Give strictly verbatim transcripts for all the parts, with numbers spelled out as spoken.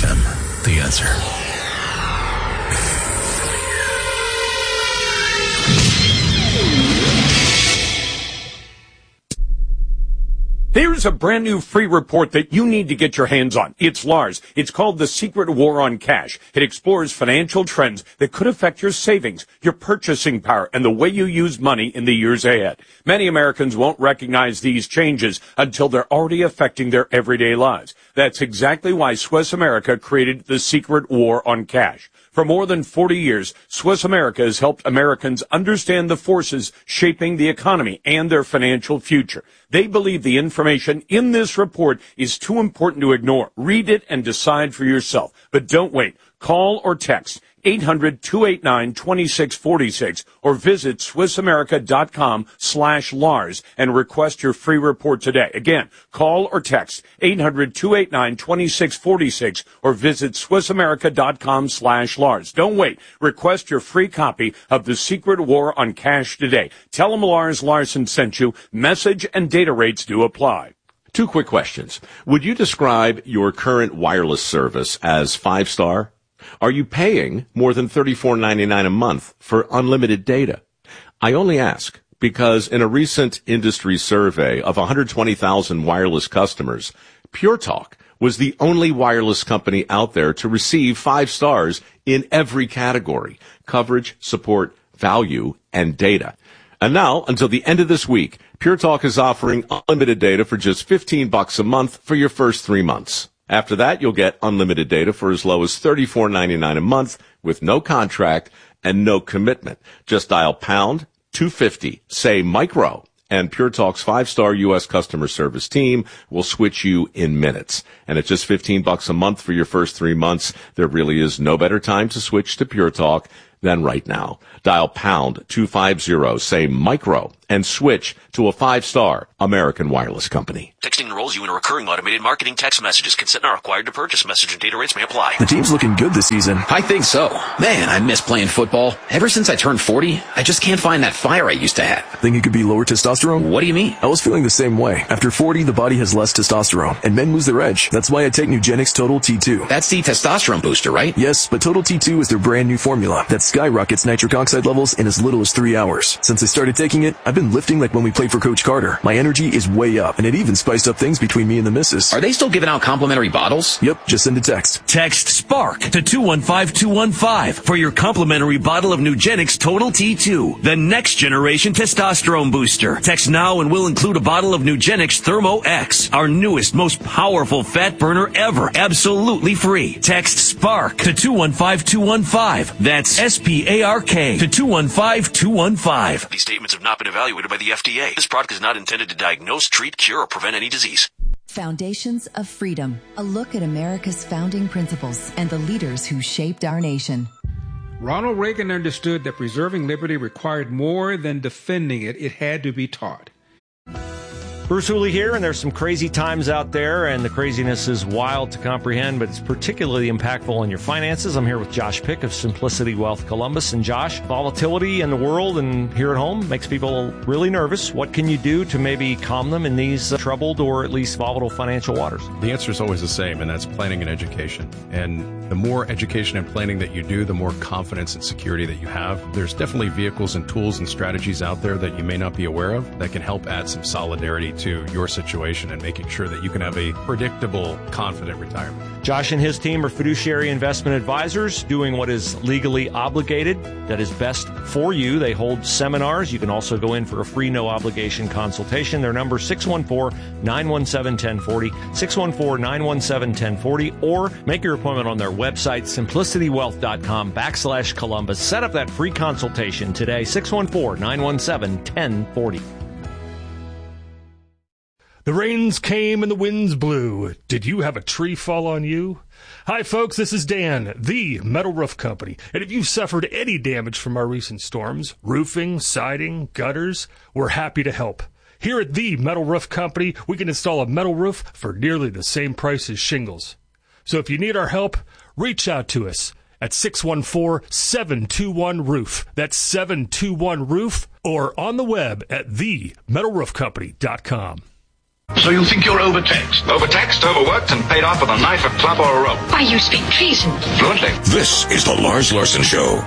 F M, The Answer. There's a brand new free report that you need to get your hands on. It's Lars. It's called The Secret War on Cash. It explores financial trends that could affect your savings, your purchasing power, and the way you use money in the years ahead. Many Americans won't recognize these changes until they're already affecting their everyday lives. That's exactly why Swiss America created The Secret War on Cash. For more than forty years, Swiss America has helped Americans understand the forces shaping the economy and their financial future. They believe the information in this report is too important to ignore. Read it and decide for yourself. But don't wait. Call or text eight hundred, two eight nine, two six four six or visit SwissAmerica.com slash Lars and request your free report today. Again, call or text eight hundred, two eight nine, two six four six or visit SwissAmerica.com slash Lars. Don't wait. Request your free copy of The Secret War on Cash today. Tell them Lars Larson sent you. Message and data rates do apply. Two quick questions. Would you describe your current wireless service as five-star? Are you paying more than thirty-four ninety-nine a month for unlimited data? I only ask because in a recent industry survey of one hundred twenty thousand wireless customers, Pure Talk was the only wireless company out there to receive five stars in every category: coverage, support, value, and data. And now, until the end of this week, Pure Talk is offering unlimited data for just fifteen bucks a month for your first three months. After that, you'll get unlimited data for as low as thirty-four ninety-nine a month with no contract and no commitment. Just dial pound two fifty, say micro, and Pure Talk's five-star U S customer service team will switch you in minutes. And at just fifteen bucks a month for your first three months, there really is no better time to switch to Pure Talk than right now. Dial pound two fifty, say micro, and switch to a five-star American wireless company. Texting enrolls you in a recurring automated marketing text messages. Consent not required to purchase. Message and data rates may apply. The team's looking good this season. I think so. Man, I miss playing football. Ever since I turned forty, I just can't find that fire I used to have. Think it could be lower testosterone? What do you mean? I was feeling the same way. After forty, the body has less testosterone, and men lose their edge. That's why I take Nugenix Total T two. That's the testosterone booster, right? Yes, but Total T two is their brand new formula that skyrockets nitric oxide levels in as little as three hours. Since I started taking it, I've been lifting like when we played for Coach Carter. My energy is way up, and it even spiced up things between me and the missus. Are they still giving out complimentary bottles? Yep, just send a text. Text SPARK to two one five two one five for your complimentary bottle of Nugenix Total T two, the next generation testosterone booster. Text now and we'll include a bottle of Nugenix Thermo X, our newest, most powerful fat burner ever, absolutely free. Text SPARK to two one five two one five. That's S P A R K to two one five two one five. These statements have not been evaluated by the F D A. This product is not intended to diagnose, treat, cure, or prevent any disease. Foundations of Freedom, a look at America's founding principles and the leaders who shaped our nation. Ronald Reagan understood that preserving liberty required more than defending it. It had to be taught. Bruce Hooley here, and there's some crazy times out there, and the craziness is wild to comprehend, but it's particularly impactful on your finances. I'm here with Josh Pick of Simplicity Wealth Columbus. And Josh, volatility in the world and here at home makes people really nervous. What can you do to maybe calm them in these uh, troubled or at least volatile financial waters? The answer is always the same, and that's planning and education. And the more education and planning that you do, the more confidence and security that you have. There's definitely vehicles and tools and strategies out there that you may not be aware of that can help add some solidarity to your situation and making sure that you can have a predictable, confident retirement. Josh and his team are fiduciary investment advisors doing what is legally obligated, that is best for you. They hold seminars. You can also go in for a free, no-obligation consultation. Their number is six one four, nine one seven, one zero four zero, six one four, nine one seven, one zero four zero, or make your appointment on their website, simplicitywealth.com backslash Columbus. Set up that free consultation today, six one four, nine one seven, one zero four zero. The rains came and the winds blew. Did you have a tree fall on you? Hi, folks. This is Dan, the Metal Roof Company. And if you've suffered any damage from our recent storms, roofing, siding, gutters, we're happy to help. Here at the Metal Roof Company, we can install a metal roof for nearly the same price as shingles. So if you need our help, reach out to us at six one four, seven two one, roof. That's seven two one, roof, or on the web at the metal roof company dot com. So you think you're overtaxed? Overtaxed, overworked, and paid off with a knife, a club, or a rope. Why, you speak treason. Fluently. This is the Lars Larson Show.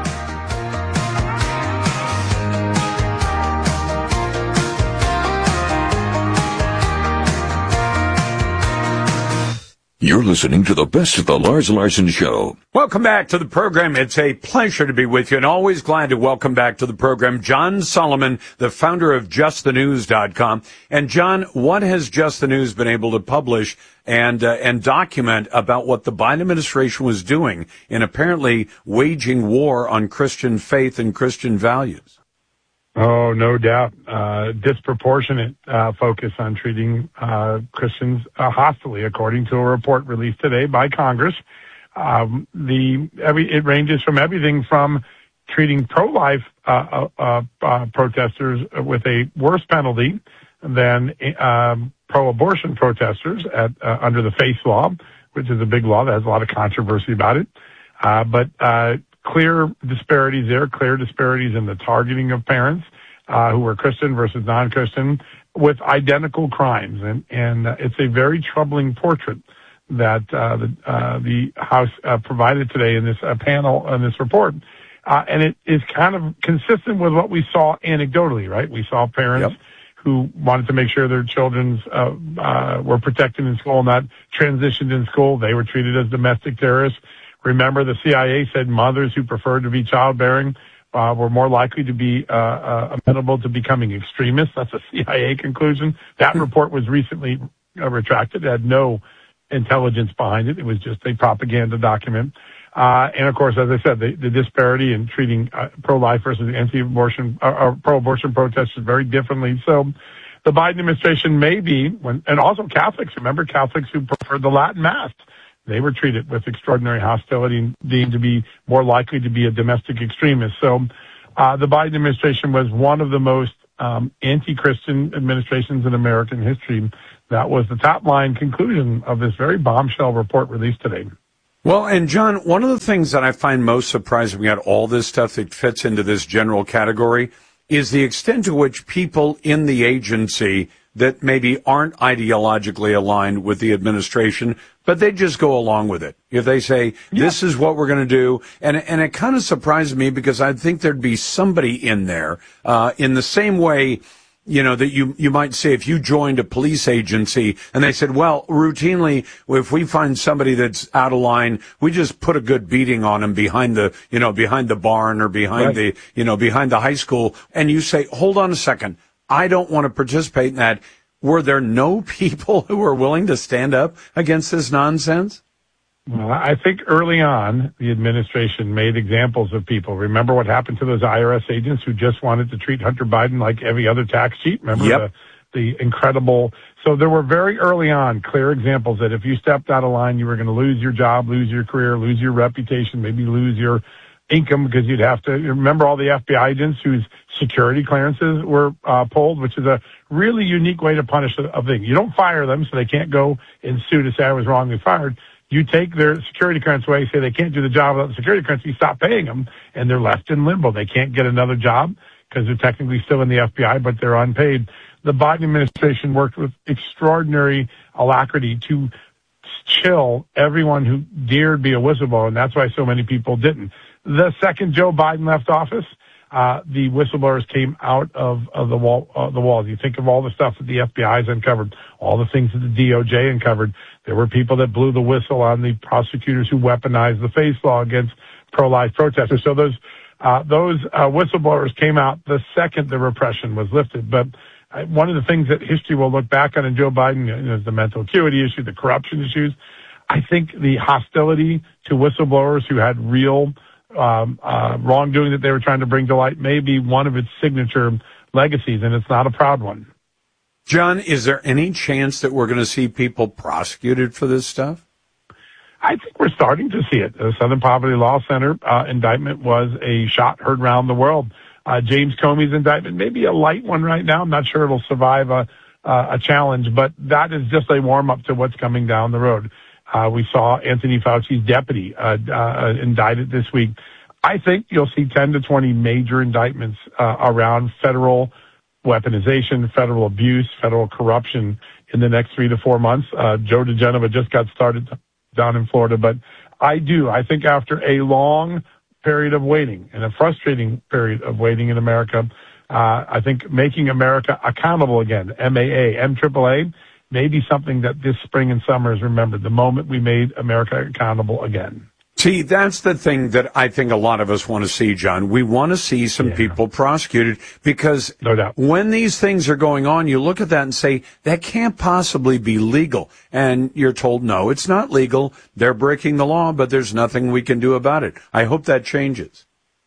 You're listening to the best of the Lars Larson Show. Welcome back to the program. It's a pleasure to be with you, and always glad to welcome back to the program John Solomon, the founder of just the news dot com. And John, what has Just the News been able to publish and uh, and document about what the Biden administration was doing in apparently waging war on Christian faith and Christian values? Oh, no doubt. Uh, disproportionate uh, focus on treating uh, Christians uh, hostilely, according to a report released today by Congress. Um, the every, it ranges from everything from treating pro-life uh, uh, uh, protesters with a worse penalty than um, pro-abortion protesters at, uh, under the FACE law, which is a big law that has a lot of controversy about it. Uh, but uh, clear disparities there, clear disparities in the targeting of parents uh, who are Christian versus non-Christian with identical crimes. And, and uh, it's a very troubling portrait that uh, the, uh, the House uh, provided today in this uh, panel, in this report. Uh, and it is kind of consistent with what we saw anecdotally, right? We saw parents yep. who wanted to make sure their children uh, uh, were protected in school, not transitioned in school. They were treated as domestic terrorists. Remember, the C I A said mothers who preferred to be childbearing uh, were more likely to be uh, uh, amenable to becoming extremists. That's a C I A conclusion. That report was recently uh, retracted. It had no intelligence behind it. It was just a propaganda document. Uh, and of course, as I said, the, the disparity in treating uh, pro-life versus anti-abortion, uh, or pro-abortion protesters very differently. So the Biden administration may be, when, and also Catholics, remember Catholics who preferred the Latin Mass. They were treated with extraordinary hostility and deemed to be more likely to be a domestic extremist. So uh, the Biden administration was one of the most um, anti-Christian administrations in American history. That was the top line conclusion of this very bombshell report released today. Well, and John, one of the things that I find most surprising about all this stuff that fits into this general category is the extent to which people in the agency that maybe aren't ideologically aligned with the administration, but they just go along with it. If they say, yeah. this is what we're going to do, and and it kind of surprised me because I think there'd be somebody in there, uh, in the same way, you know, that you, you might say if you joined a police agency and they said, well, routinely, if we find somebody that's out of line, we just put a good beating on them behind the, you know, behind the barn or behind right. the, you know, behind the high school. And you say, hold on a second. I don't want to participate in that. Were there no people who were willing to stand up against this nonsense? Well, I think early on, the administration made examples of people. Remember what happened to those I R S agents who just wanted to treat Hunter Biden like every other tax cheat? Remember yep. the, the incredible... So there were very early on clear examples that if you stepped out of line, you were going to lose your job, lose your career, lose your reputation, maybe lose your income because you'd have to... Remember all the F B I agents whose security clearances were uh, pulled, which is a really unique way to punish a, a thing. You don't fire them so they can't go and sue to say I was wrongly fired. You take their security clearance away, say they can't do the job without the security clearance, you stop paying them, and they're left in limbo. They can't get another job because they're technically still in the F B I, but they're unpaid. The Biden administration worked with extraordinary alacrity to chill everyone who dared be a whistleblower, and that's why so many people didn't. The second Joe Biden left office, uh, the whistleblowers came out of, of the wall, uh, the walls. You think of all the stuff that the F B I has uncovered, all the things that the D O J uncovered. There were people that blew the whistle on the prosecutors who weaponized the FACE law against pro-life protesters. So those, uh, those, uh, whistleblowers came out the second the repression was lifted. But uh, one of the things that history will look back on in Joe Biden you know, is the mental acuity issue, the corruption issues. I think the hostility to whistleblowers who had real Um, uh, wrongdoing that they were trying to bring to light may be one of its signature legacies, and it's not a proud one. John, is there any chance that we're going to see people prosecuted for this stuff? I think we're starting to see it. The Southern Poverty Law Center uh, indictment was a shot heard around the world. Uh, James Comey's indictment may be a light one right now. I'm not sure it'll survive a, uh, a challenge, but that is just a warm-up to what's coming down the road. Uh, we saw Anthony Fauci's deputy uh, uh, indicted this week. I think you'll see ten to twenty major indictments uh, around federal weaponization, federal abuse, federal corruption in the next three to four months. Uh, Joe DeGenova just got started down in Florida, but I do. I think after a long period of waiting and a frustrating period of waiting in America, uh, I think making America accountable again, M A A, M triple A, may be something that this spring and summer is remembered, the moment we made America accountable again. See, that's the thing that I think a lot of us want to see, John. We want to see some yeah. people prosecuted because no doubt. when these things are going on, you look at that and say, that can't possibly be legal. And you're told, no, it's not legal. They're breaking the law, but there's nothing we can do about it. I hope that changes.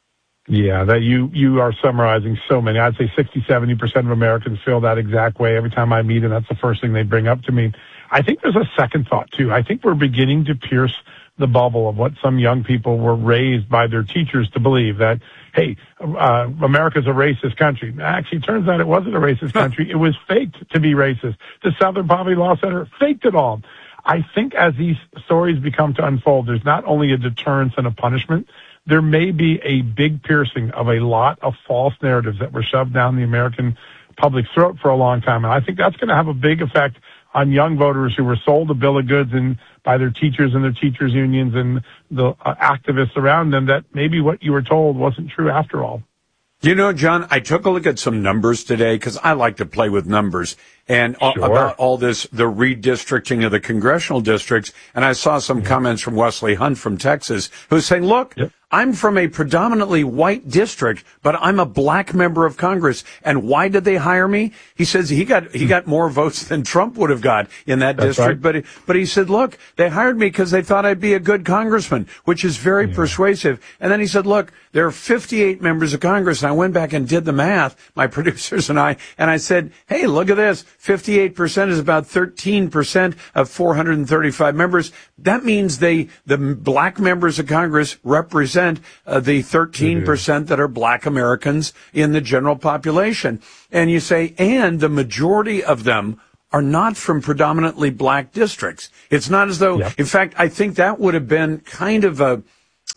Yeah, that you, you are summarizing so many. I'd say sixty, seventy percent of Americans feel that exact way every time I meet, and that's the first thing they bring up to me. I think there's a second thought, too. I think we're beginning to pierce the bubble of what some young people were raised by their teachers to believe, that, hey, uh, America's a racist country. Actually, it turns out it wasn't a racist country. It was faked to be racist. The Southern Poverty Law Center faked it all. I think as these stories become to unfold, there's not only a deterrence and a punishment, there may be a big piercing of a lot of false narratives that were shoved down the American public's throat for a long time. And I think that's going to have a big effect on young voters who were sold a bill of goods and by their teachers and their teachers unions and the uh, activists around them, that maybe what you were told wasn't true after all. You know, John, I took a look at some numbers today because I like to play with numbers and sure. about all this, the redistricting of the congressional districts. And I saw some yeah. comments from Wesley Hunt from Texas who's saying, look, yep. I'm from a predominantly white district, but I'm a black member of Congress. And why did they hire me? He says he got he got more votes than Trump would have got in that That's district. Right. But but he said, look, they hired me because they thought I'd be a good congressman, which is very yeah. persuasive. And then he said, look, there are fifty-eight members of Congress. And I went back and did the math, my producers and I, and I said, hey, look at this. fifty-eight percent is about thirteen percent of four hundred thirty-five members. That means they, the black members of Congress represent Uh, the thirteen percent that are black Americans in the general population. And you say, and the majority of them are not from predominantly black districts. It's not as though, yep. in fact, I think that would have been kind of a,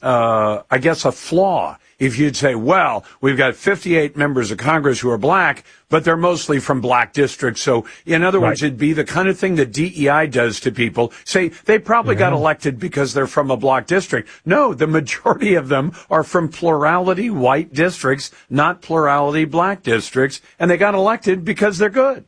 uh, I guess, a flaw. If you'd say, well, we've got fifty-eight members of Congress who are black, but they're mostly from black districts. So, in other words, right. it'd be the kind of thing that D E I does to people. Say, they probably yeah. got elected because they're from a black district. No, the majority of them are from plurality white districts, not plurality black districts, and they got elected because they're good.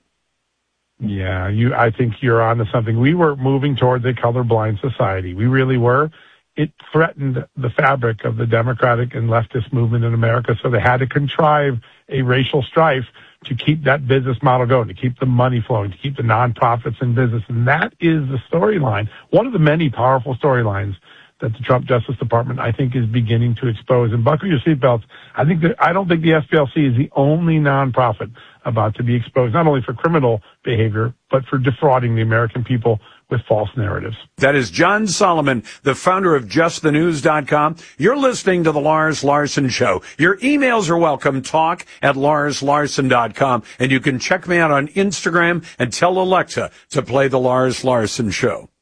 Yeah, you. I think you're onto something. We were moving towards a colorblind society. We really were. It threatened the fabric of the Democratic and leftist movement in America, so they had to contrive a racial strife to keep that business model going, to keep the money flowing, to keep the nonprofits in business. And that is the storyline, one of the many powerful storylines that the Trump Justice Department, I think, is beginning to expose. And buckle your seatbelts. I think that I don't think the S P L C is the only nonprofit about to be exposed, not only for criminal behavior, but for defrauding the American people with false narratives. That is John Solomon, the founder of just the news dot com. You're listening to the Lars Larson Show. Your emails are welcome, talk at lars larson dot com. And you can check me out on Instagram and tell Alexa to play the Lars Larson Show.